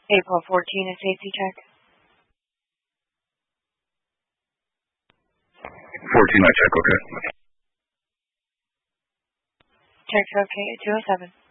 April 14, a safety check. 14, I check, okay. Check's okay at 207.